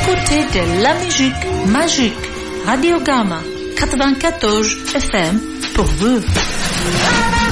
écoutez de la musique magique. Radio Gamma 94 FM pour vous.